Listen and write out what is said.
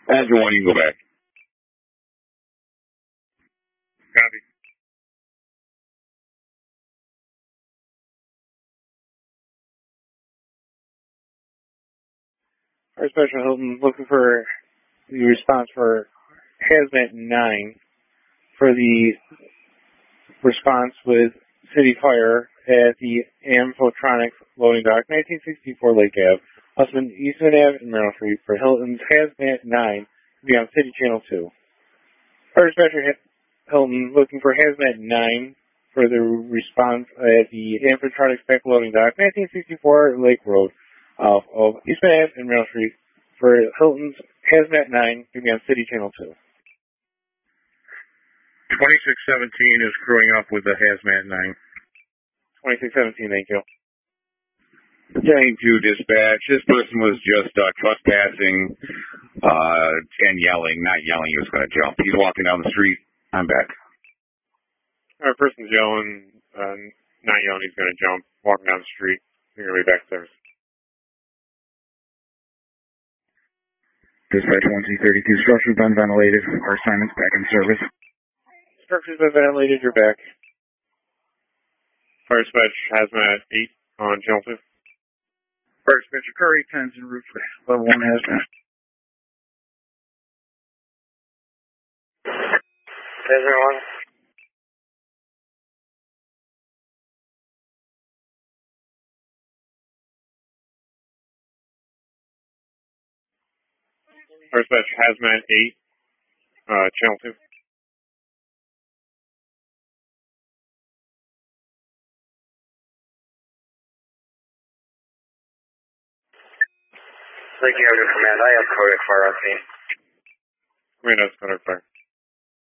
Azure 1, you can go back. Copy. Fire Special Hilton looking for the response for Hazmat 9 for the response with City Fire at the Amphotronics loading dock, 1964 Lake Ave, Husband Eastman Ave and Merrill Street for Hilton's Hazmat 9 to be on City Channel 2. Fire Special Hilton looking for Hazmat 9 for the response at the Amphotronics back loading dock, 1964 Lake Road of Eastman Ave and Merrill Street for Hilton's Hazmat 9 to be on City Channel 2. 2617 is crewing up with the Hazmat 9. 2617, thank you. Thank you, dispatch. This person was just trespassing and yelling. Not yelling, he was going to jump. He's walking down the street. I'm back. Our person's yelling, not yelling, he's going to jump, walking down the street. You're going to be back there. Dispatch 1G32, structure's been ventilated. Our assignment's back in service. Structure's been ventilated, you're back. Fire Dispatch Hazmat 8 on Channel 2. Fire Dispatch Curry, 10's en route for level 1 hazmat. Hazmat 1. Fire Dispatch Hazmat 8, Channel 2. Lake Avenue Command, I have Kodak Fire on scene. Command has Kodak Fire.